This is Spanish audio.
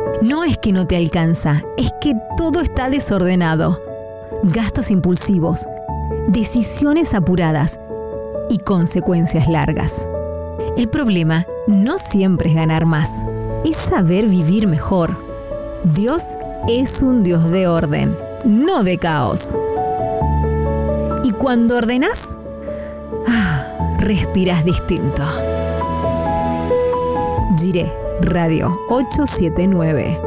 No es que no te alcanza, es que todo está desordenado. Gastos impulsivos, decisiones apuradas y consecuencias largas. El problema no siempre es ganar más, es saber vivir mejor. Dios es un Dios de orden, no de caos. Y cuando ordenás, respiras distinto. Jiré Radio 879.